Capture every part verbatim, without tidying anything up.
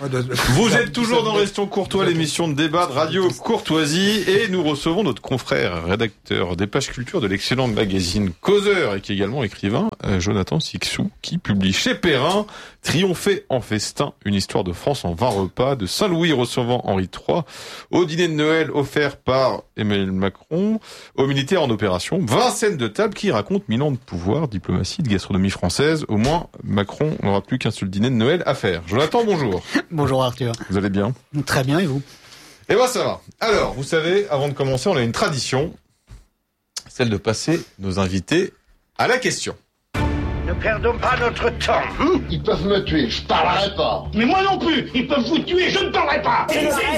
Vous êtes toujours dans Restons Courtois, l'émission de débat de Radio Courtoisie, et nous recevons notre confrère, rédacteur des pages culture de l'excellent magazine Causeur et qui est également écrivain, Jonathan Sixou, qui publie chez Perrin Triompher en festin, une histoire de France en vingt repas, de Saint-Louis recevant Henri trois, au dîner de Noël offert par Emmanuel Macron, aux militaires en opération, vingt scènes de table qui racontent mille ans de pouvoir, diplomatie, de gastronomie française. Au moins, Macron n'aura plus qu'un seul dîner de Noël à faire. Jonathan, bonjour. Bonjour Arthur. Vous allez bien ? Très bien, et vous ? Eh ben ça va. Alors, vous savez, avant de commencer, on a une tradition, celle de passer nos invités à la question. Ne perdons pas notre temps. Hum Ils peuvent me tuer, je parlerai pas. Mais moi non plus, ils peuvent vous tuer, je ne parlerai pas. Taisez-vous !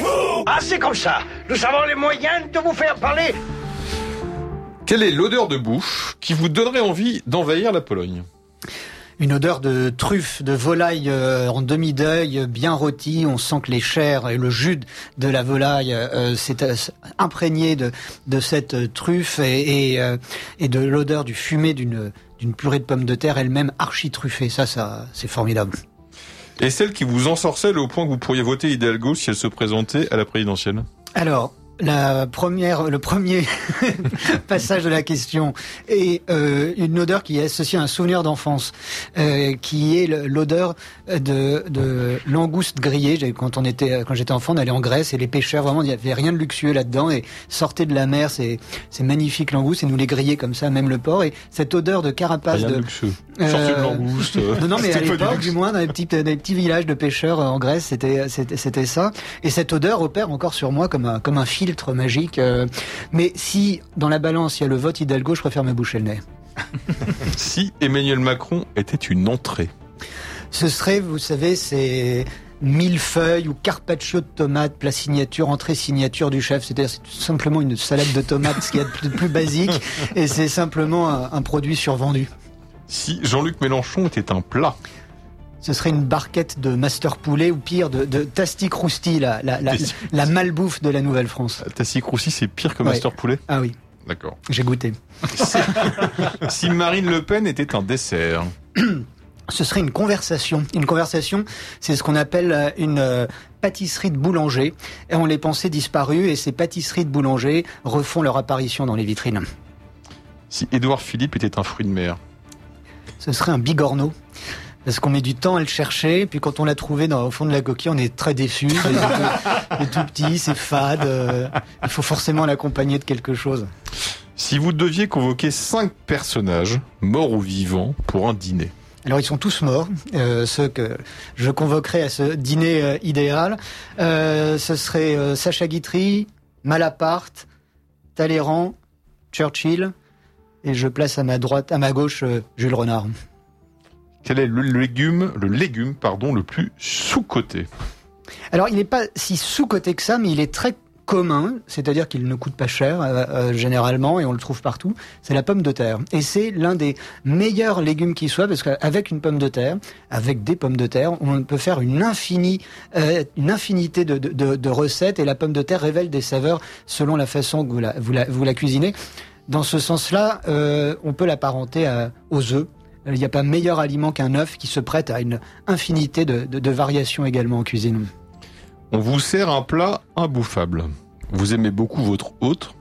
Ah, c'est comme ça. Nous avons les moyens de vous faire parler. Quelle est l'odeur de bouche qui vous donnerait envie d'envahir la Pologne ? Une odeur de truffe, de volaille euh, en demi-deuil, bien rôtie. On sent que les chairs et le jus de la volaille euh, s'est euh, imprégné de, de cette euh, truffe et, et, euh, et de l'odeur du fumé d'une, d'une purée de pommes de terre elle-même archi-truffée. Ça, ça, c'est formidable. Et celle qui vous ensorcelle au point que vous pourriez voter Hidalgo si elle se présentait à la présidentielle ? Alors... La première, le premier passage de la question est euh, une odeur qui est associée à un souvenir d'enfance, euh, qui est l'odeur de, de langoustes grillées. Quand on était, quand j'étais enfant, on allait en Grèce et les pêcheurs, vraiment, il n'y avait rien de luxueux là-dedans et sortaient de la mer ces, ces magnifiques langoustes et nous les grillaient comme ça, même le porc. Et cette odeur de carapace rien de, de luxueux. Euh, sortez de langoustes. Non, non, mais à l'époque, du, du moins, dans les petits, dans les petits villages de pêcheurs en Grèce, c'était, c'était, c'était ça. Et cette odeur opère encore sur moi comme un, comme un filtre magique. Euh, mais si, dans la balance, il y a le vote Hidalgo, je préfère me boucher le nez. Si Emmanuel Macron était une entrée ? Ce serait, vous savez, c'est millefeuille ou carpaccio de tomates, plat signature, entrée signature du chef. C'est-à-dire, c'est tout simplement une salade de tomates, ce qu'il y a de plus, de plus basique, et c'est simplement un, un produit survendu. Si Jean-Luc Mélenchon était un plat ? Ce serait une barquette de master poulet ou pire de, de Tasti Crousti, la, la, la, la malbouffe de la Nouvelle-France. Tasti Crousti, c'est pire que ouais. Master poulet ? Ah oui. D'accord. J'ai goûté. Si, si Marine Le Pen était un dessert ? Ce serait une conversation. Une conversation, c'est ce qu'on appelle une euh, pâtisserie de boulanger. Et on les pensait disparues et ces pâtisseries de boulanger refont leur apparition dans les vitrines. Si Édouard Philippe était un fruit de mer ? Ce serait un bigorneau. Parce qu'on met du temps à le chercher, puis quand on l'a trouvé dans, au fond de la coquille, on est très déçu. C'est tout petit, c'est fade. Euh, il faut forcément l'accompagner de quelque chose. Si vous deviez convoquer cinq personnages, morts ou vivants, pour un dîner ? Alors ils sont tous morts, euh, ceux que je convoquerais à ce dîner euh, idéal. Euh, ce serait euh, Sacha Guitry, Malaparte, Talleyrand, Churchill, et je place à ma droite, à ma gauche, euh, Jules Renard. Quel est le légume, le légume, pardon, le plus sous-coté ? Alors, il n'est pas si sous-coté que ça, mais il est très commun, c'est-à-dire qu'il ne coûte pas cher, euh, euh, généralement, et on le trouve partout, c'est la pomme de terre. Et c'est l'un des meilleurs légumes qui soit, parce qu'avec une pomme de terre, avec des pommes de terre, on peut faire une infinie, euh, une infinité de, de, de recettes, et la pomme de terre révèle des saveurs selon la façon que vous la, vous la, vous la cuisinez. Dans ce sens-là, euh, on peut l'apparenter à, aux œufs. Il n'y a pas meilleur aliment qu'un œuf qui se prête à une infinité de, de, de variations également en cuisine. On vous sert un plat imbouffable. Vous aimez beaucoup votre hôte.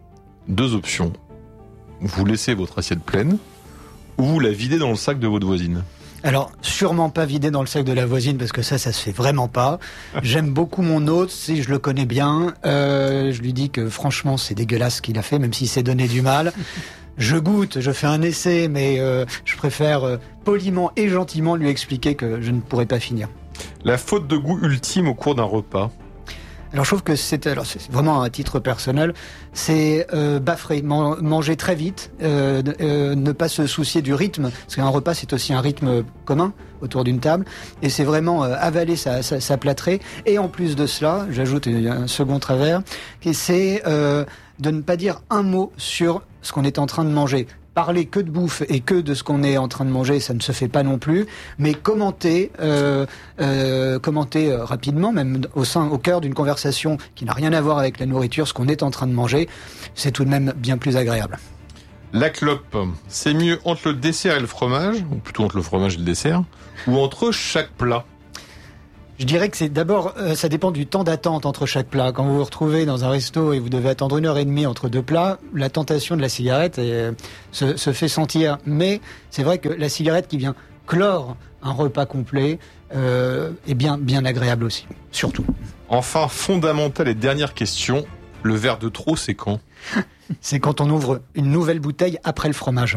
Deux options. Vous laissez votre assiette pleine ou vous la videz dans le sac de votre voisine. Alors, sûrement pas vider dans le sac de la voisine, parce que ça, ça se fait vraiment pas. J'aime beaucoup mon hôte, si je le connais bien. Euh, je lui dis que franchement, c'est dégueulasse ce qu'il a fait, même s'il s'est donné du mal. Je goûte, je fais un essai, mais euh, je préfère euh, poliment et gentiment lui expliquer que je ne pourrai pas finir. La faute de goût ultime au cours d'un repas ? Alors je trouve que c'est, alors c'est vraiment un titre personnel, c'est euh, baffer, man, manger très vite, euh, euh, ne pas se soucier du rythme, parce qu'un repas c'est aussi un rythme commun autour d'une table, et c'est vraiment euh, avaler sa, sa, sa plâtrée. Et en plus de cela, j'ajoute un second travers, c'est euh, de ne pas dire un mot sur ce qu'on est en train de manger. Parler que de bouffe et que de ce qu'on est en train de manger, ça ne se fait pas non plus. Mais commenter, euh, euh, commenter rapidement, même au sein, au cœur d'une conversation qui n'a rien à voir avec la nourriture, ce qu'on est en train de manger, c'est tout de même bien plus agréable. La clope, c'est mieux entre le dessert et le fromage, ou plutôt entre le fromage et le dessert, ou entre chaque plat ? Je dirais que c'est d'abord, euh, ça dépend du temps d'attente entre chaque plat. Quand vous vous retrouvez dans un resto et vous devez attendre une heure et demie entre deux plats, la tentation de la cigarette est, se, se fait sentir. Mais c'est vrai que la cigarette qui vient clore un repas complet euh, est bien, bien agréable aussi, surtout. Enfin, fondamentale et dernière question, le verre de trop, c'est quand ? C'est quand on ouvre une nouvelle bouteille après le fromage.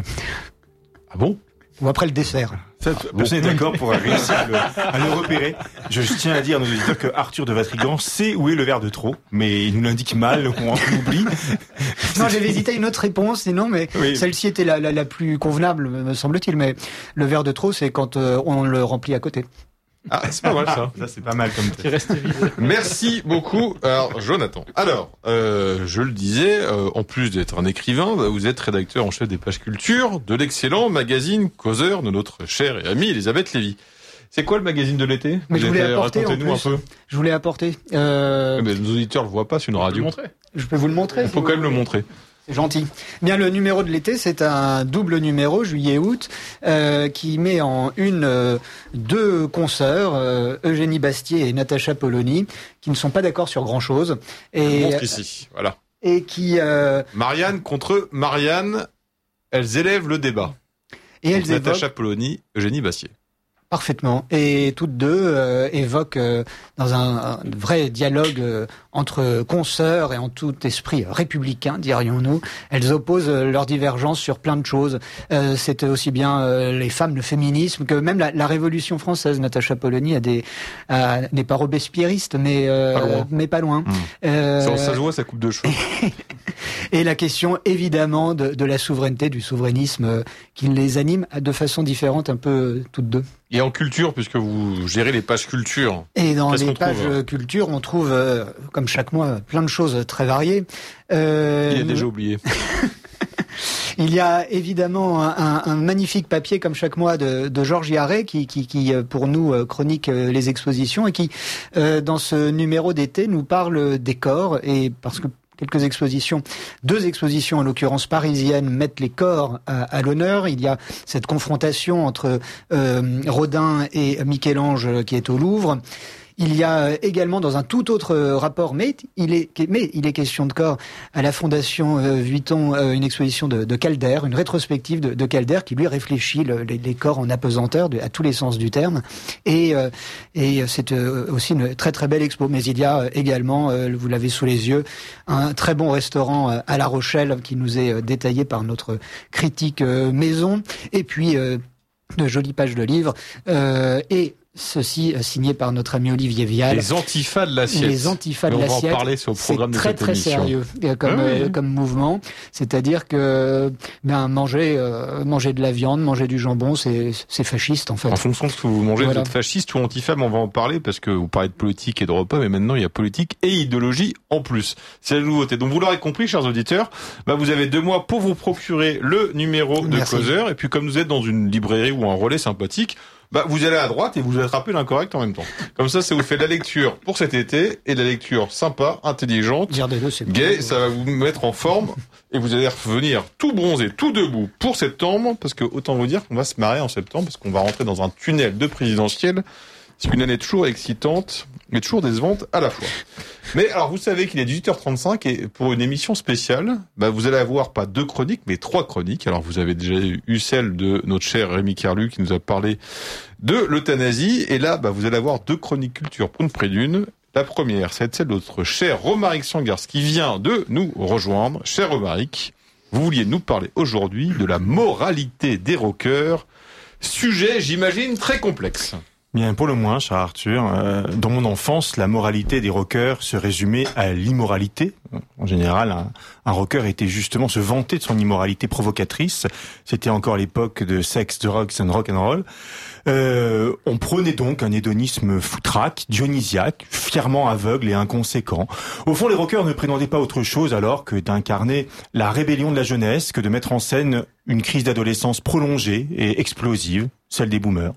Ah bon ? Ou après le dessert. Ça, ah bon. Personne n'est d'accord pour réussir à le, à le repérer. Je, je tiens à dire à nos auditeurs que Arthur de Vatrigan sait où est le verre de trop, mais il nous l'indique mal, on, on oublie. Non, j'avais hésité à une autre réponse, sinon, mais oui. Celle-ci était la, la, la plus convenable, me semble-t-il. Mais le verre de trop, c'est quand euh, on le remplit à côté. Ah, c'est pas mal ça. Ça, c'est pas mal comme qui reste vide. Merci beaucoup. Alors, Jonathan. Alors, euh, je le disais, euh, en plus d'être un écrivain, bah, vous êtes rédacteur en chef des pages culture de l'excellent magazine Causeur de notre chère et amie Elisabeth Lévy. C'est quoi le magazine de l'été ? Mais je voulais apporter en Racontez-nous plus. un peu. Je voulais apporter. Euh... Mais nos auditeurs le voient pas, c'est une radio. Je peux, je peux vous le montrer. Il faut quand même le montrer. C'est gentil. Bien, le numéro de l'été, c'est un double numéro, juillet-août, euh, qui met en une euh, deux consoeurs, euh, Eugénie Bastier et Natacha Polony, qui ne sont pas d'accord sur grand-chose. Et, je montre ici, voilà. Et qui... Euh... Marianne contre Marianne, elles élèvent le débat. Et elles évoquent... Natacha Polony, Eugénie Bastier. Parfaitement. Et toutes deux euh, évoquent euh, dans un, un vrai dialogue euh, entre consoeurs et en tout esprit républicain, dirions-nous, elles opposent euh, leurs divergences sur plein de choses. Euh, c'est aussi bien euh, les femmes, le féminisme, que même la, la Révolution française. Natacha Polony a des a, n'est pas robespierriste, mais euh, pas loin. mais pas loin. Mmh. Euh, ça, ça se voit, ça coupe de cheveux. Et la question évidemment de, de la souveraineté, du souverainisme euh, qui les anime de façon différente, un peu euh, toutes deux. Et en culture, puisque vous gérez les pages culture. Et dans les pages trouve, culture, on trouve, euh, comme chaque mois, plein de choses très variées. Euh... Il a déjà oublié. Il y a évidemment un, un magnifique papier, comme chaque mois, de, de Georges Yarret, qui, qui, qui, pour nous, chronique les expositions et qui, euh, dans ce numéro d'été, nous parle des corps. Et parce que quelques expositions, deux expositions en l'occurrence parisiennes, mettent les corps à, à l'honneur. Il y a cette confrontation entre euh, Rodin et Michel-Ange qui est au Louvre. Il y a également dans un tout autre rapport, mais il est, mais il est question de corps, à la Fondation euh, Vuitton, euh, une exposition de, de Calder, une rétrospective de, de Calder qui lui réfléchit le, les, les corps en apesanteur de, à tous les sens du terme. Et, euh, et c'est euh, aussi une très très belle expo. Mais il y a également, euh, vous l'avez sous les yeux, un très bon restaurant euh, à La Rochelle qui nous est euh, détaillé par notre critique euh, maison. Et puis euh, de jolies pages de livres euh, et ceci signé par notre ami Olivier Vial. Les antifas de l'assiette. Les antifas de l'assiette. On va en parler sur le programme de cette cette émission. C'est très très sérieux comme, oui, oui. euh, comme mouvement. C'est-à-dire que ben, manger, euh, manger de la viande, manger du jambon, c'est, c'est fasciste en fait. En fonction de ce que vous mangez, voilà. Vous êtes fasciste ou antifa, mais on va en parler parce que vous parlez de politique et de repas, mais maintenant il y a politique et idéologie en plus. C'est la nouveauté. Donc vous l'aurez compris, chers auditeurs, bah, vous avez deux mois pour vous procurer le numéro de Merci. Causeur. Et puis comme vous êtes dans une librairie ou un relais sympathique, bah, vous allez à droite et vous attrapez l'incorrect en même temps. Comme ça, ça vous fait de la lecture pour cet été et de la lecture sympa, intelligente, Dire des deux, c'est gay. bon. Ça va vous mettre en forme et vous allez revenir tout bronzé, tout debout pour septembre, parce que autant vous dire qu'on va se marrer en septembre, parce qu'on va rentrer dans un tunnel de présidentielle. C'est une année toujours excitante, mais toujours décevante à la fois. Mais alors, vous savez qu'il est dix-huit heures trente-cinq et pour une émission spéciale, bah, vous allez avoir pas deux chroniques, mais trois chroniques. Alors, vous avez déjà eu celle de notre cher Rémi Carlu qui nous a parlé de l'euthanasie. Et là, bah, vous allez avoir deux chroniques culture pour une près d'une. La première, c'est celle de notre cher Romaric Sangars qui vient de nous rejoindre. Cher Romaric, vous vouliez nous parler aujourd'hui de la moralité des rockers. Sujet, j'imagine, très complexe. Bien, pour le moins, cher Arthur, euh, dans mon enfance, la moralité des rockers se résumait à l'immoralité. En général, un, un rocker était justement se vanter de son immoralité provocatrice. C'était encore l'époque de sex, drugs and rock and roll. Euh, on prônait donc un hédonisme foutraque, dionysiaque, fièrement aveugle et inconséquent. Au fond, les rockers ne prétendaient pas autre chose alors que d'incarner la rébellion de la jeunesse, que de mettre en scène une crise d'adolescence prolongée et explosive, celle des boomers.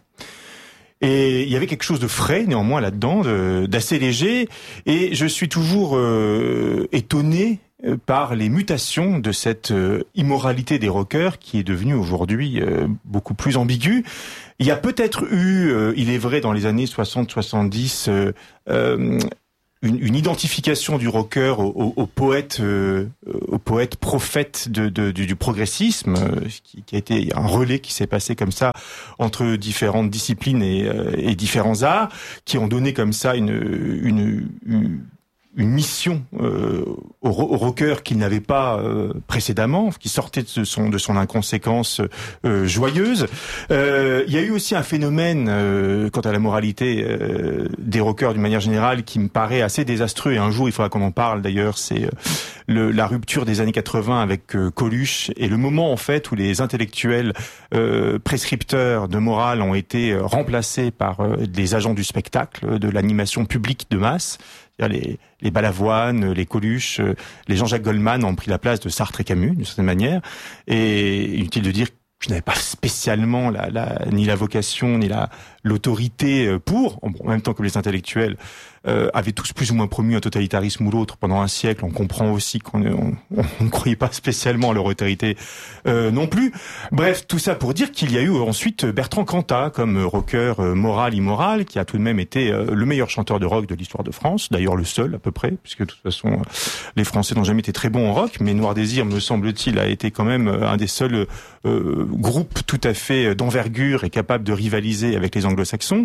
Et il y avait quelque chose de frais, néanmoins, là-dedans, de, d'assez léger. Et je suis toujours euh, étonné par les mutations de cette euh, immoralité des rockers qui est devenue aujourd'hui euh, beaucoup plus ambiguë. Il y a peut-être eu, euh, il est vrai, dans les années soixante soixante-dix, euh, euh, une, une identification du rocker au, au, au poète, euh, au poète prophète de, de, du, du progressisme, euh, qui, qui a été un relais qui s'est passé comme ça entre différentes disciplines et, euh, et différents arts, qui ont donné comme ça une, une, une une mission euh, au, au rocker qu'il n'avait pas euh, précédemment, qui sortait de son de son inconséquence euh, joyeuse. Euh, il y a eu aussi un phénomène euh, quant à la moralité euh, des rockers d'une manière générale qui me paraît assez désastreux, et un jour il faudra qu'on en parle d'ailleurs, c'est euh, le, la rupture des années quatre-vingts avec euh, Coluche, et le moment en fait où les intellectuels euh, prescripteurs de morale ont été euh, remplacés par euh, des agents du spectacle, de l'animation publique de masse. Les, les Balavoine, les Coluche, les Jean-Jacques Goldman ont pris la place de Sartre et Camus, d'une certaine manière. Et inutile de dire que je n'avais pas spécialement la, la, ni la vocation, ni la, l'autorité pour, en même temps que les intellectuels euh, avaient tous plus ou moins promu un totalitarisme ou l'autre pendant un siècle. On comprend aussi qu'on on, on ne croyait pas spécialement à leur autorité euh, non plus. Bref, tout ça pour dire qu'il y a eu ensuite Bertrand Cantat comme rocker euh, moral, immoral, qui a tout de même été euh, le meilleur chanteur de rock de l'histoire de France, d'ailleurs le seul à peu près, puisque de toute façon euh, les Français n'ont jamais été très bons en rock, mais Noir Désir, me semble-t-il, a été quand même euh, un des seuls euh, groupes tout à fait d'envergure et capable de rivaliser avec les anglo-saxons.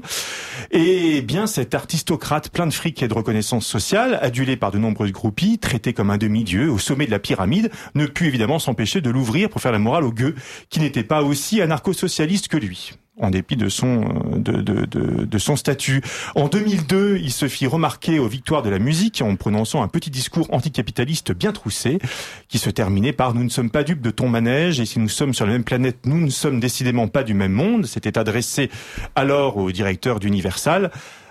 Et bien cet artistocrate plein de fric et de reconnaissance sociale, adulé par de nombreuses groupies, traité comme un demi-dieu au sommet de la pyramide, ne put évidemment s'empêcher de l'ouvrir pour faire la morale au gueux, qui n'était pas aussi anarcho-socialiste que lui, en dépit de son de, de, de, de son statut. En deux mille deux, il se fit remarquer aux Victoires de la musique en prononçant un petit discours anticapitaliste bien troussé, qui se terminait par « Nous ne sommes pas dupes de ton manège, et si nous sommes sur la même planète, nous ne sommes décidément pas du même monde ». C'était adressé alors au directeur d'Universal.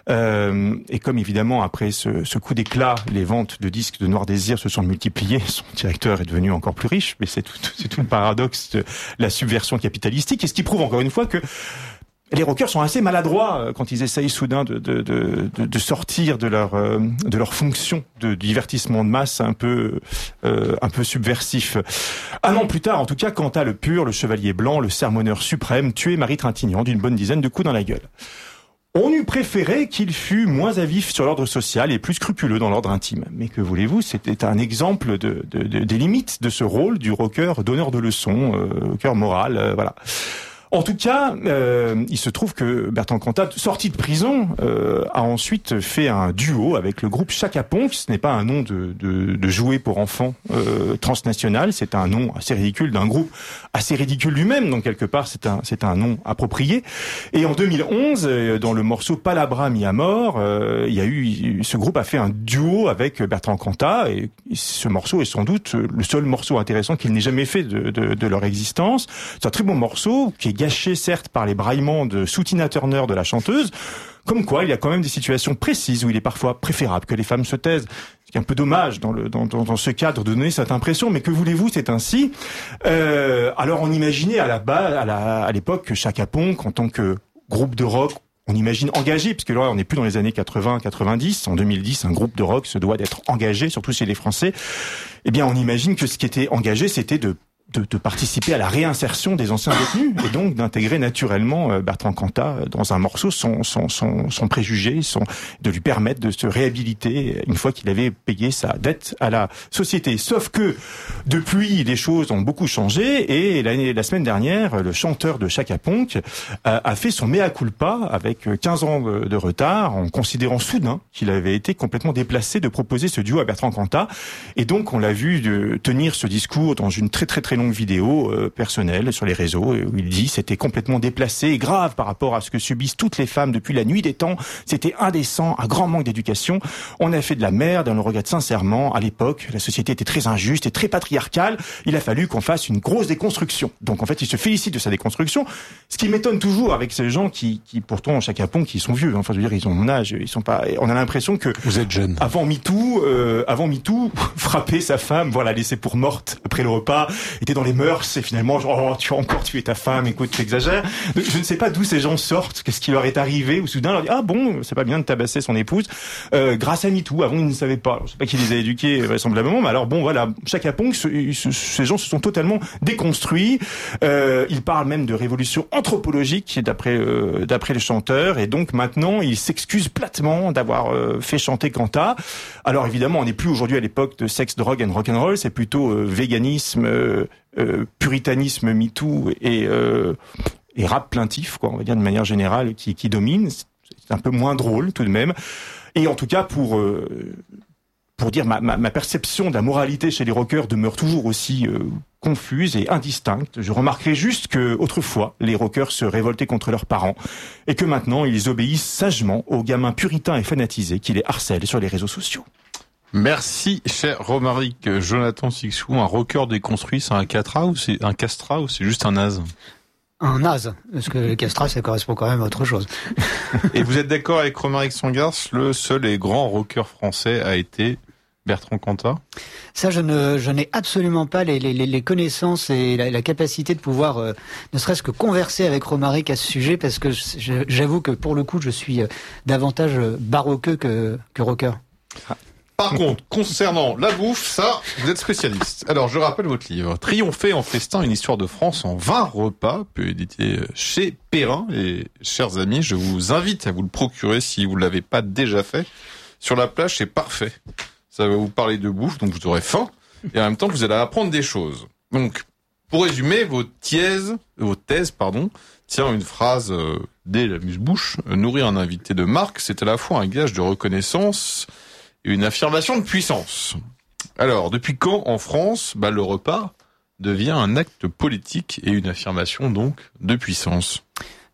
Euh, et comme évidemment après ce, ce coup d'éclat, les ventes de disques de Noir Désir se sont multipliées, son directeur est devenu encore plus riche, mais c'est tout, c'est tout le paradoxe de la subversion capitalistique, et ce qui prouve encore une fois que les rockers sont assez maladroits quand ils essayent soudain de, de, de, de sortir de leur euh, de leur fonction de divertissement de masse un peu euh, un peu subversif. Un an plus tard, en tout cas, Cantat le pur, le chevalier blanc, le sermonneur suprême, tuait Marie Trintignant d'une bonne dizaine de coups dans la gueule. On eût préféré qu'il fût moins à vif sur l'ordre social et plus scrupuleux dans l'ordre intime. Mais que voulez-vous, c'était un exemple de, de, de, des limites de ce rôle du rocker donneur de leçons, euh, rocker moral, euh, voilà. En tout cas, euh, il se trouve que Bertrand Cantat, sorti de prison, euh, a ensuite fait un duo avec le groupe Chaka Ponk. Ce n'est pas un nom de, de, de jouet pour enfants euh, transnational, c'est un nom assez ridicule d'un groupe assez ridicule lui-même, donc quelque part c'est un c'est un nom approprié. Et en deux mille onze, dans le morceau Palabra mi à mort, euh, il y a eu ce groupe a fait un duo avec Bertrand Cantat, et ce morceau est sans doute le seul morceau intéressant qu'il n'ait jamais fait de, de, de leur existence. C'est un très bon morceau qui est gâché certes par les braillements de sous Tina Turner de la chanteuse, comme quoi il y a quand même des situations précises où il est parfois préférable que les femmes se taisent. C'est un peu dommage dans, le, dans, dans, dans ce cadre de donner cette impression, mais que voulez-vous, c'est ainsi. Euh, alors on imaginait à la base, à, la, à l'époque, que Chaka Ponk, en tant que groupe de rock, on imagine engagé, puisque là on n'est plus dans les années quatre-vingts quatre-vingt-dix, en deux mille dix un groupe de rock se doit d'être engagé, surtout chez les Français. Eh bien on imagine que ce qui était engagé, c'était de De, de participer à la réinsertion des anciens détenus, et donc d'intégrer naturellement euh, Bertrand Cantat dans un morceau son, son, son, son préjugé, son, de lui permettre de se réhabiliter une fois qu'il avait payé sa dette à la société. Sauf que depuis, les choses ont beaucoup changé, et l'année, la semaine dernière, le chanteur de Chaka Ponk a, a fait son mea culpa avec quinze ans de, de retard, en considérant soudain qu'il avait été complètement déplacé de proposer ce duo à Bertrand Cantat. Et donc on l'a vu de tenir ce discours dans une très très très longue vidéo euh, personnelle sur les réseaux, où il dit c'était complètement déplacé et grave par rapport à ce que subissent toutes les femmes depuis la nuit des temps. C'était indécent, un grand manque d'éducation. On a fait de la merde, on le regrette sincèrement. À l'époque, la société était très injuste et très patriarcale. Il a fallu qu'on fasse une grosse déconstruction. Donc en fait, il se félicite de sa déconstruction. Ce qui m'étonne toujours avec ces gens qui, qui pourtant, Chaka Ponk, qui sont vieux. Enfin, je veux dire, ils ont mon âge. Ils sont pas. On a l'impression que vous êtes jeune. Avant MeToo, euh, avant MeToo, frapper sa femme, voilà, laisser pour morte après le repas, était était dans les mœurs et finalement genre, oh, tu as encore tué ta femme, écoute, tu exagères. Donc, je ne sais pas d'où ces gens sortent, qu'est-ce qui leur est arrivé, ou soudain leur dit ah bon, c'est pas bien de tabasser son épouse. Euh, grâce à MeToo, avant ils ne savaient pas. Alors, je sais pas qui les a éduqués vraisemblablement, mais alors bon voilà, chaque apong, ce, ce, ces gens se sont totalement déconstruits. Euh, ils parlent même de révolution anthropologique d'après euh, d'après les chanteurs, et donc maintenant ils s'excusent platement d'avoir euh, fait chanter Kanta. Alors évidemment, on n'est plus aujourd'hui à l'époque de sexe, drogue and rock'n'roll, c'est plutôt euh, véganisme, euh, euh, puritanisme, MeToo et euh, et rap plaintif, quoi, on va dire de manière générale, qui qui domine. C'est un peu moins drôle tout de même. Et en tout cas pour euh, pour dire ma, ma, ma perception de la moralité chez les rockers demeure toujours aussi euh, confuse et indistincte. Je remarquerai juste que autrefois les rockers se révoltaient contre leurs parents et que maintenant ils obéissent sagement aux gamins puritains et fanatisés qui les harcèlent sur les réseaux sociaux. Merci, cher Romaric. Jonathan Sixou, un rocker déconstruit, c'est un catra ou c'est un castra ou c'est juste un naze? Un naze, parce que le castrat, ça correspond quand même à autre chose. Et vous êtes d'accord avec Romaric Sangars, le seul et grand rocker français a été Bertrand Cantat? Ça, je ne, je n'ai absolument pas les, les, les connaissances et la, la capacité de pouvoir, euh, ne serait-ce que converser avec Romaric à ce sujet, parce que je, j'avoue que pour le coup, je suis davantage baroqueux que, que rocker. Ah. Par contre, concernant la bouffe, ça, vous êtes spécialiste. Alors, je rappelle votre livre. Triompher en festin, une histoire de France en vingt repas, peut éditer chez Perrin. Et, chers amis, je vous invite à vous le procurer si vous ne l'avez pas déjà fait. Sur la plage, c'est parfait. Ça va vous parler de bouffe, donc vous aurez faim. Et en même temps, vous allez apprendre des choses. Donc, pour résumer, vos thèses, vos thèses, pardon, tient une phrase euh, dès l'amuse-bouche. Nourrir un invité de marque, c'est à la fois un gage de reconnaissance et une affirmation de puissance. Alors, depuis quand, en France, bah, le repas devient un acte politique et une affirmation, donc, de puissance?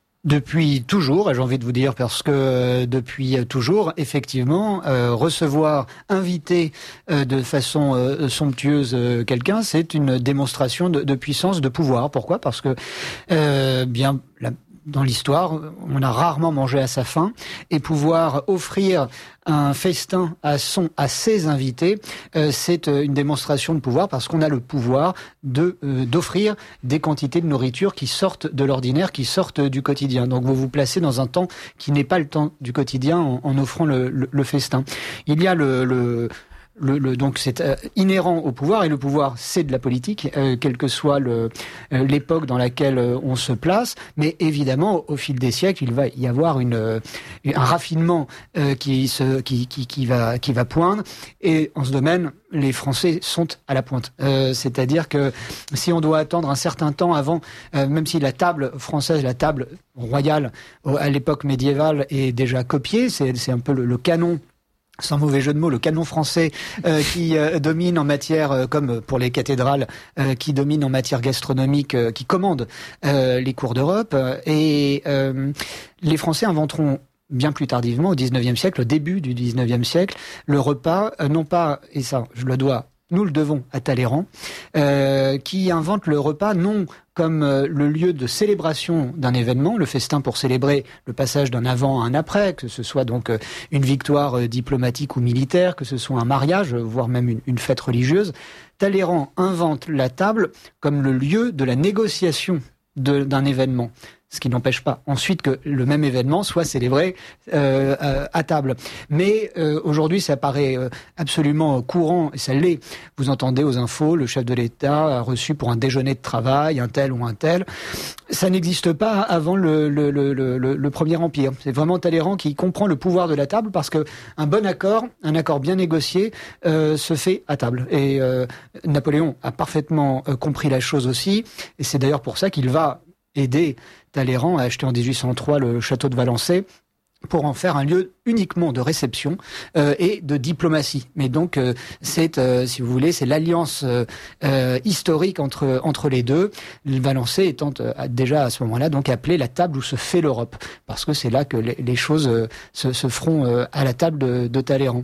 Depuis toujours, j'ai envie de vous dire, parce que euh, depuis toujours, effectivement, euh, recevoir, inviter euh, de façon euh, somptueuse euh, quelqu'un, c'est une démonstration de, de puissance, de pouvoir. Pourquoi? Parce que, euh, bien, la, dans l'histoire, on a rarement mangé à sa faim, et pouvoir offrir un festin à son, à ses invités, euh, c'est une démonstration de pouvoir, parce qu'on a le pouvoir de euh, d'offrir des quantités de nourriture qui sortent de l'ordinaire, qui sortent du quotidien. Donc vous vous placez dans un temps qui n'est pas le temps du quotidien en, en offrant le, le, le festin. Il y a le, le Le, le, donc c'est euh, inhérent au pouvoir, et le pouvoir c'est de la politique, euh, quelle que soit le, euh, l'époque dans laquelle euh, on se place. Mais évidemment, au fil des siècles, il va y avoir une, euh, un raffinement euh, qui, se, qui, qui, qui, va, qui va poindre. Et en ce domaine, les Français sont à la pointe. Euh, c'est-à-dire que si on doit attendre un certain temps avant, euh, même si la table française, la table royale à l'époque médiévale est déjà copiée, c'est, c'est un peu le, le canon, sans mauvais jeu de mots, le canon français euh, qui euh, domine en matière, euh, comme pour les cathédrales, euh, qui domine en matière gastronomique, euh, qui commande euh, les cours d'Europe. Et euh, les Français inventeront bien plus tardivement, au dix-neuvième siècle, au début du dix-neuvième siècle, le repas, euh, non pas, et ça je le dois, nous le devons à Talleyrand, euh, qui invente le repas non comme euh, le lieu de célébration d'un événement, le festin pour célébrer le passage d'un avant à un après, que ce soit donc euh, une victoire euh, diplomatique ou militaire, que ce soit un mariage, voire même une, une fête religieuse. Talleyrand invente la table comme le lieu de la négociation de, d'un événement. Ce qui n'empêche pas ensuite que le même événement soit célébré euh, à table. Mais euh, aujourd'hui, ça paraît euh, absolument courant, et ça l'est. Vous entendez aux infos, le chef de l'État a reçu pour un déjeuner de travail un tel ou un tel. Ça n'existe pas avant le, le, le, le, le Premier Empire. C'est vraiment Talleyrand qui comprend le pouvoir de la table, parce que un bon accord, un accord bien négocié, euh, se fait à table. Et euh, Napoléon a parfaitement euh, compris la chose aussi, et c'est d'ailleurs pour ça qu'il va aider Talleyrand à acheter en dix-huit cent trois le château de Valençay pour en faire un lieu uniquement de réception euh, et de diplomatie. Mais donc euh, c'est, euh, si vous voulez, c'est l'alliance euh, euh, historique entre entre les deux. Valençay étant euh, déjà à ce moment-là donc appelé la table où se fait l'Europe, parce que c'est là que les, les choses euh, se, se feront euh, à la table de, de Talleyrand.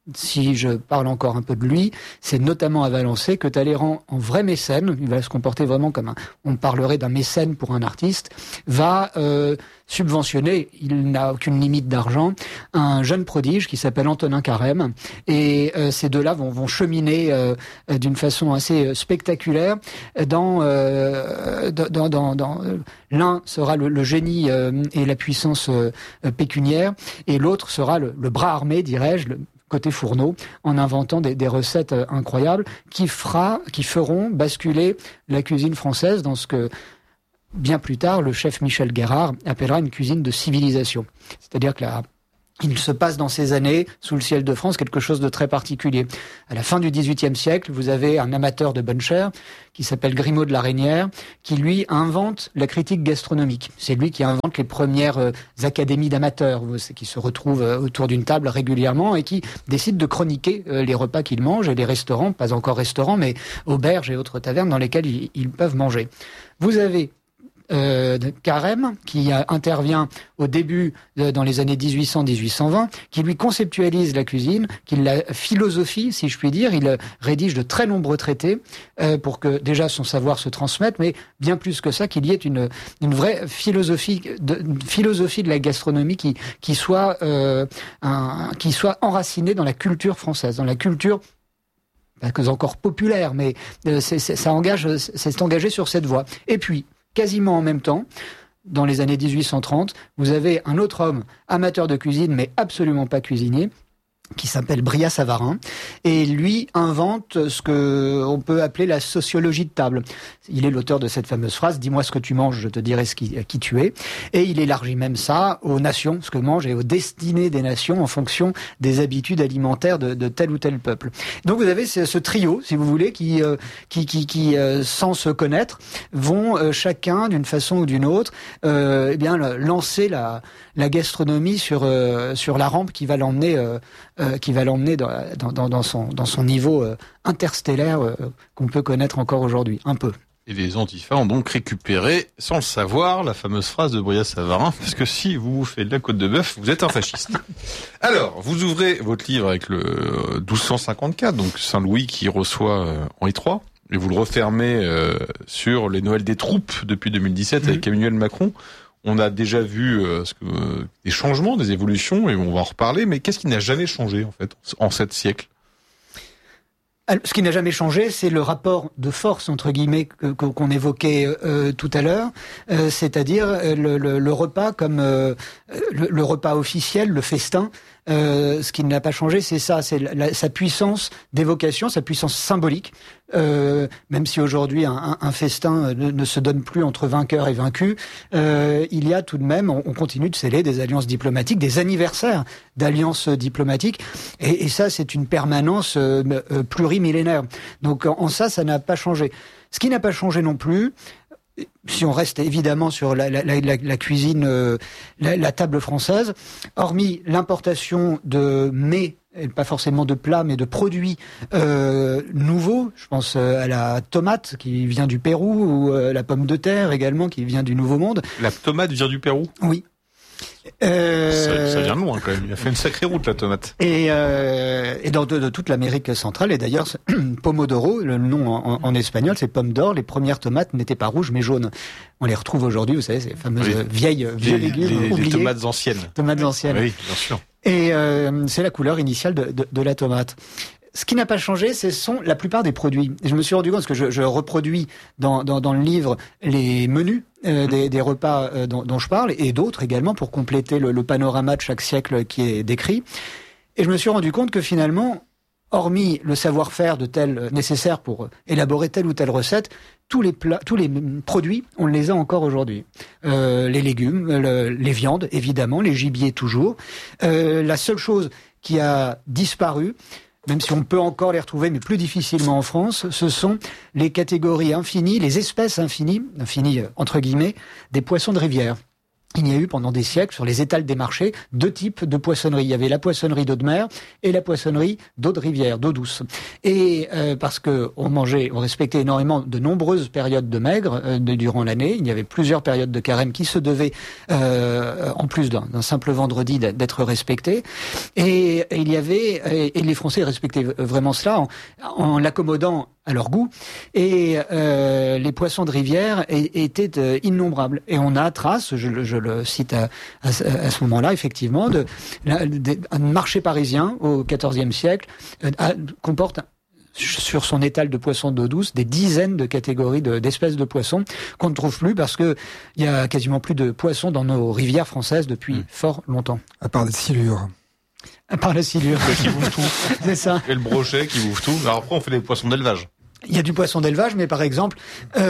si je parle encore un peu de lui, c'est notamment à Valençay que Talleyrand, en vrai mécène, il va se comporter vraiment comme un, on parlerait d'un mécène pour un artiste, va euh, subventionner, il n'a aucune limite d'argent, un jeune prodige qui s'appelle Antonin Carême, et euh, ces deux-là vont, vont cheminer euh, d'une façon assez spectaculaire dans, euh, dans, dans, dans euh, l'un sera le, le génie euh, et la puissance euh, pécuniaire, et l'autre sera le, le bras armé, dirais-je, le côté fourneau, en inventant des, des recettes euh, incroyables qui fera, qui feront basculer la cuisine française dans ce que bien plus tard le chef Michel Guérard appellera une cuisine de civilisation. C'est-à-dire que la Il se passe dans ces années, sous le ciel de France, quelque chose de très particulier. À la fin du dix-huitième siècle, vous avez un amateur de bonne chère qui s'appelle Grimaud de la Reynière, qui lui invente la critique gastronomique. C'est lui qui invente les premières euh, académies d'amateurs, qui se retrouvent euh, autour d'une table régulièrement et qui décident de chroniquer euh, les repas qu'ils mangent et les restaurants, pas encore restaurants, mais auberges et autres tavernes dans lesquelles ils, ils peuvent manger. Vous avez Euh, Carême, qui euh, intervient au début, euh, dans les années dix-huit cents à dix-huit cent vingt, qui lui conceptualise la cuisine, qui la philosophie, si je puis dire. Il euh, rédige de très nombreux traités euh, pour que déjà son savoir se transmette, mais bien plus que ça, qu'il y ait une, une vraie philosophie de, une philosophie de la gastronomie qui, qui, soit, euh, un, qui soit enracinée dans la culture française, dans la culture pas que encore populaire, mais euh, c'est, c'est, ça engage, c'est engagé sur cette voie. Et puis, quasiment en même temps, dans les années dix-huit cent trente, vous avez un autre homme, amateur de cuisine, mais absolument pas cuisinier, qui s'appelle Brillat-Savarin, et lui invente ce que on peut appeler la sociologie de table. Il est l'auteur de cette fameuse phrase « Dis-moi ce que tu manges, je te dirai ce qui, qui tu es ». Et il élargit même ça aux nations, ce que mangent, et aux destinées des nations en fonction des habitudes alimentaires de, de tel ou tel peuple. Donc vous avez ce, ce trio, si vous voulez, qui, euh, qui, qui, qui euh, sans se connaître, vont euh, chacun, d'une façon ou d'une autre, euh, eh bien lancer la, la gastronomie sur, euh, sur la rampe qui va l'emmener... Euh, Euh, qui va l'emmener dans, dans, dans, son, dans son niveau euh, interstellaire euh, qu'on peut connaître encore aujourd'hui, un peu. Et les antifas ont donc récupéré, sans le savoir, la fameuse phrase de Brillat-Savarin, parce que si vous vous faites de la côte de bœuf, vous êtes un fasciste. Alors, vous ouvrez votre livre avec le douze cent cinquante-quatre, donc Saint-Louis qui reçoit euh, Henri trois, et vous le refermez euh, sur les Noëls des troupes depuis deux mille dix-sept mmh. avec Emmanuel Macron. On a déjà vu euh, ce que, euh, des changements, des évolutions, et on va en reparler, mais qu'est-ce qui n'a jamais changé, en fait, en sept siècles ? Ce qui n'a jamais changé, c'est le rapport de force, entre guillemets, que, qu'on évoquait euh, tout à l'heure, euh, c'est-à-dire le, le, le repas comme euh, le, le repas officiel, le festin. Euh, ce qui n'a pas changé, c'est ça, c'est la, la, sa puissance d'évocation, sa puissance symbolique. Euh, même si aujourd'hui un, un, un festin ne, ne se donne plus entre vainqueurs et vaincus, euh, il y a tout de même, on, on continue de sceller des alliances diplomatiques, des anniversaires d'alliances diplomatiques, et, et ça c'est une permanence euh, euh, plurimillénaire. Donc en, en ça, ça n'a pas changé. Ce qui n'a pas changé non plus, si on reste évidemment sur la, la, la, la cuisine, euh, la, la table française, hormis l'importation de mets, pas forcément de plats, mais de produits euh, nouveaux, je pense à la tomate qui vient du Pérou, ou euh, la pomme de terre également qui vient du Nouveau Monde. La tomate vient du Pérou ? Oui. Euh... Ça, ça vient de loin quand même. Il a fait une sacrée route la tomate. Et, euh, et dans de, de toute l'Amérique centrale. Et d'ailleurs, Pomodoro, le nom en, en espagnol, c'est pomme d'or. Les premières tomates n'étaient pas rouges mais jaunes. On les retrouve aujourd'hui, vous savez, ces fameuses oui. vieilles, vieilles les, légumes les, oubliées. Les tomates anciennes. Tomates anciennes. Oui, bien sûr. Et euh, c'est la couleur initiale de, de, de la tomate. Ce qui n'a pas changé, ce sont la plupart des produits. Et je me suis rendu compte, parce que je, je reproduis dans, dans, dans le livre les menus euh, mmh. des, des repas euh, dont, dont je parle, et d'autres également pour compléter le, le panorama de chaque siècle qui est décrit. Et je me suis rendu compte que finalement, hormis le savoir-faire de tel nécessaire pour élaborer telle ou telle recette, tous les plats, tous les produits, on les a encore aujourd'hui. Euh, les légumes, le, les viandes, évidemment, les gibiers toujours. Euh, la seule chose qui a disparu, même si on peut encore les retrouver, mais plus difficilement en France, ce sont les catégories infinies, les espèces infinies, infinies entre guillemets, des poissons de rivière. il y a eu pendant des siècles, sur les étals des marchés, deux types de poissonnerie. Il y avait la poissonnerie d'eau de mer et la poissonnerie d'eau de rivière, d'eau douce. Et euh, parce que on mangeait, on respectait énormément de nombreuses périodes de maigre euh, de, durant l'année. Il y avait plusieurs périodes de carême qui se devaient, euh, en plus d'un, d'un simple vendredi, d'être respectées. Et, et il y avait, et, et les Français respectaient vraiment cela en, en l'accommodant à leur goût, et euh, les poissons de rivière étaient euh, innombrables. Et on a trace, je, je le cite à, à, à ce moment-là, effectivement, de, de, de un marché parisien au quatorzième siècle euh, a, comporte sur son étal de poissons d'eau douce des dizaines de catégories de, d'espèces de poissons qu'on ne trouve plus parce que il y a quasiment plus de poissons dans nos rivières françaises depuis mmh. fort longtemps. À part des silures. À part la silure. Qui bouffe tout. C'est ça. Et le brochet qui bouffe tout. Alors après, on fait des poissons d'élevage. Il y a du poisson d'élevage, mais par exemple,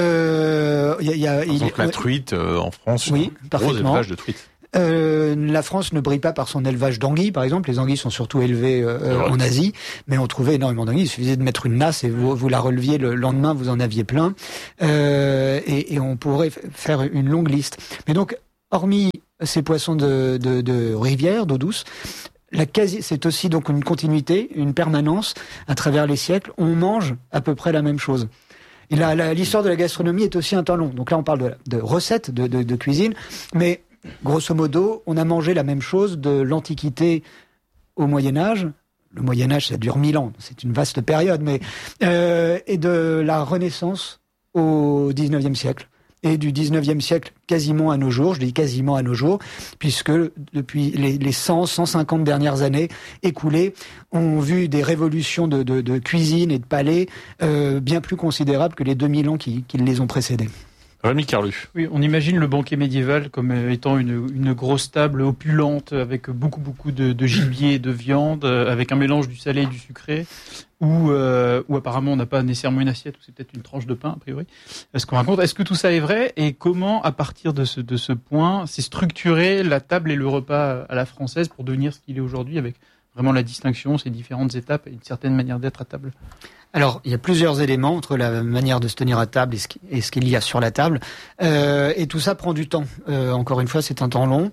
euh, il y a, il y a par exemple, il, la truite euh, en France, oui, gros élevage de truite. Euh, la France ne brille pas par son élevage d'anguilles, par exemple. Les anguilles sont surtout élevées euh, en Asie, mais on trouvait énormément d'anguilles. Il suffisait de mettre une nasse et vous, vous la releviez le lendemain, vous en aviez plein. Euh, et, et on pourrait faire une longue liste. Mais donc, hormis ces poissons de, de, de rivière, d'eau douce, la quasi, c'est aussi donc une continuité, une permanence à travers les siècles. On mange à peu près la même chose. Et la, la, l'histoire de la gastronomie est aussi un temps long. Donc là, on parle de, de recettes, de, de, de cuisine, mais grosso modo, on a mangé la même chose de l'Antiquité au Moyen-Âge. Le Moyen-Âge, ça dure mille ans, c'est une vaste période, mais euh, et de la Renaissance au dix-neuvième siècle. Et du dix-neuvième siècle quasiment à nos jours, je dis quasiment à nos jours, puisque depuis les, les cent, cent cinquante dernières années écoulées, ont vu des révolutions de, de, de cuisine et de palais euh, bien plus considérables que les deux mille ans qui, qui les ont précédés. Rémi Carlu. Oui, on imagine le banquet médiéval comme étant une, une grosse table opulente avec beaucoup beaucoup de, de gibier et de viande, avec un mélange du salé et du sucré, où, euh, où apparemment on n'a pas nécessairement une assiette, ou c'est peut-être une tranche de pain a priori. Est-ce qu'on raconte ? Est-ce que tout ça est vrai ? Et comment, à partir de ce, de ce point, s'est structuré la table et le repas à la française pour devenir ce qu'il est aujourd'hui, avec vraiment la distinction, ces différentes étapes et une certaine manière d'être à table ? Alors, il y a plusieurs éléments entre la manière de se tenir à table et ce, qui, et ce qu'il y a sur la table. Euh, et tout ça prend du temps. Euh, encore une fois, c'est un temps long.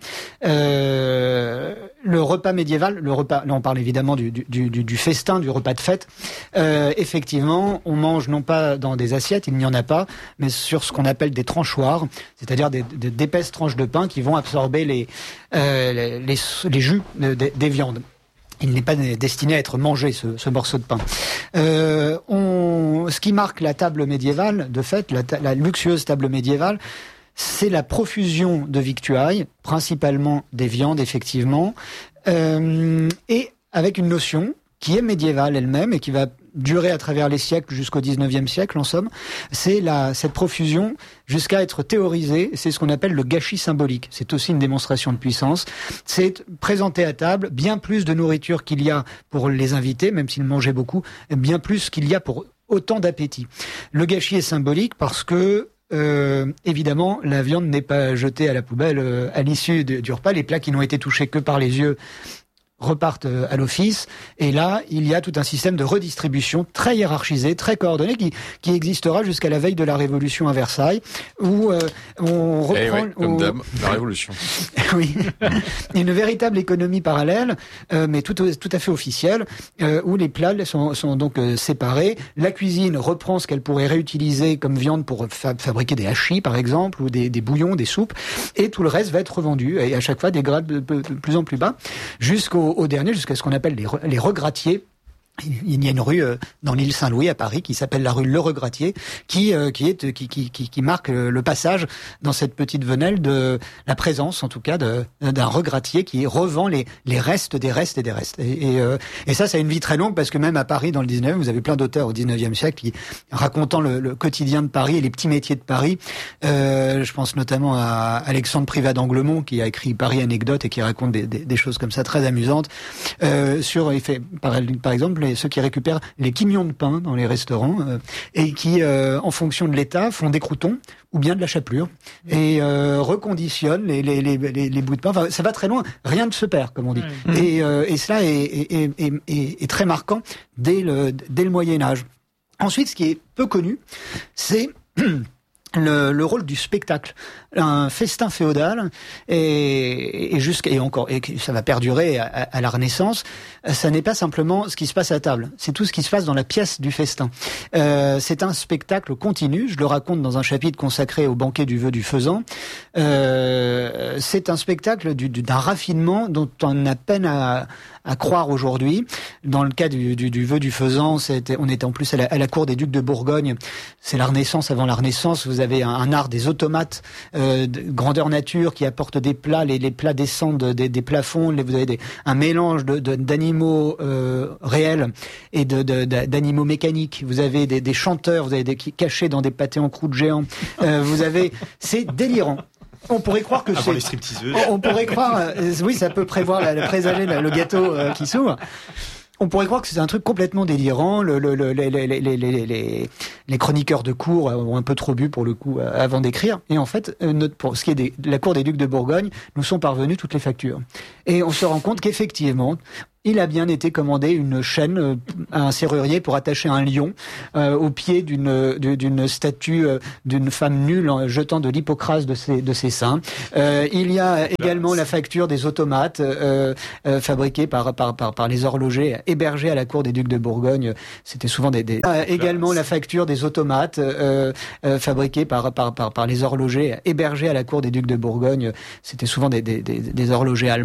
Euh, le repas médiéval, le repas, là on parle évidemment du, du, du, du festin, du repas de fête. Euh, effectivement, on mange non pas dans des assiettes, il n'y en a pas, mais sur ce qu'on appelle des tranchoirs, c'est-à-dire des, des, d'épaisses tranches de pain qui vont absorber les, euh, les, les, les jus des, des viandes. Il n'est pas destiné à être mangé, ce, ce morceau de pain. Euh, on, ce qui marque la table médiévale, de fait, la, la luxueuse table médiévale, c'est la profusion de victuailles, principalement des viandes, effectivement, euh, et avec une notion qui est médiévale elle-même et qui va durer à travers les siècles jusqu'au dix-neuvième siècle, en somme, c'est la, cette profusion jusqu'à être théorisée, c'est ce qu'on appelle le gâchis symbolique. C'est aussi une démonstration de puissance. C'est présenter à table bien plus de nourriture qu'il y a pour les invités, même s'ils mangeaient beaucoup, bien plus qu'il y a pour autant d'appétit. Le gâchis est symbolique parce que Euh, évidemment, la viande n'est pas jetée à la poubelle euh, à l'issue de, du repas. Les plats qui n'ont été touchés que par les yeux repartent à l'office, et là il y a tout un système de redistribution très hiérarchisé, très coordonné, qui, qui existera jusqu'à la veille de la Révolution à Versailles, où euh, on reprend... Eh ouais, comme où... d'hab, la Révolution. Oui, une véritable économie parallèle, euh, mais tout, tout à fait officielle, euh, où les plats sont, sont donc euh, séparés. La cuisine reprend ce qu'elle pourrait réutiliser comme viande pour fa- fabriquer des hachis, par exemple, ou des, des bouillons, des soupes, et tout le reste va être revendu, et à chaque fois des grades de, de, de plus en plus bas, jusqu'au au dernier, jusqu'à ce qu'on appelle les, re, les regratiers. Il y a une rue euh, dans l'île Saint-Louis à Paris qui s'appelle la rue Le Regrattier, qui euh, qui est qui qui qui, qui marque euh, le passage dans cette petite venelle de la présence, en tout cas, de, d'un regrattier qui revend les les restes des restes et des restes. Et, et, euh, et ça, ça a une vie très longue parce que même à Paris dans le dix-neuvième, vous avez plein d'auteurs au dix-neuvième siècle qui racontant le, le quotidien de Paris et les petits métiers de Paris. Euh, je pense notamment à Alexandre Privat d'Anglemont qui a écrit Paris Anecdote et qui raconte des, des, des choses comme ça très amusantes. Euh, sur, il fait par, par exemple ceux qui récupèrent les quimions de pain dans les restaurants euh, et qui, euh, en fonction de l'état, font des croûtons ou bien de la chapelure et euh, reconditionnent les, les, les, les, les bouts de pain. Enfin, ça va très loin. Rien ne se perd, comme on dit. Mmh. Et, euh, et cela est, est, est, est, est très marquant dès le, dès le Moyen-Âge. Ensuite, ce qui est peu connu, c'est... Le, le rôle du spectacle. un festin féodal et, et jusqu'à et encore et ça va perdurer à, à la Renaissance. Ça n'est pas simplement ce qui se passe à table, c'est tout ce qui se passe dans la pièce du festin. Euh, c'est un spectacle continu. Je le raconte dans un chapitre consacré au banquet du vœu du faisan. Euh, c'est un spectacle du, du, d'un raffinement dont on a peine à, à croire aujourd'hui. Dans le cas du, du, du vœu du faisan, c'était, on était en plus à la, à la cour des ducs de Bourgogne. C'est la Renaissance avant la Renaissance. Vous avez un, un art des automates, euh, de grandeur nature, qui apporte des plats. Les, les plats descendent des, des plafonds. Les, vous avez des, un mélange de, de, d'animaux euh, réels et de, de, de, d'animaux mécaniques. Vous avez des, des chanteurs. Vous avez des cachés dans des pâtés en croûte géants. Euh, vous avez, c'est délirant. On pourrait croire que Avant c'est. les stripteaseuses. On pourrait croire, euh, oui, ça peut prévoir, la, la présager, la, le gâteau euh, qui s'ouvre. On pourrait croire que c'est un truc complètement délirant. Le, le, le, les, les, les, les, les, les chroniqueurs de cour ont un peu trop bu pour le coup euh, avant d'écrire. Et en fait, euh, notre, pour ce qui est des, de la cour des ducs de Bourgogne, nous sont parvenues toutes les factures. Et on se rend compte qu'effectivement, il a bien été commandé une chaîne euh, à un serrurier pour attacher un lion euh, au pied d'une d'une statue euh, d'une femme nue en jetant de l'hypocrase de ses de ses seins. Euh, il y a également la facture des automates euh, euh, fabriqués par par par par les horlogers hébergés à la cour des ducs de Bourgogne. C'était souvent des, des... Euh, également la facture des automates euh, euh, fabriqués par par par par les horlogers hébergés à la cour des ducs de Bourgogne. C'était souvent des des des, des horlogers allemands.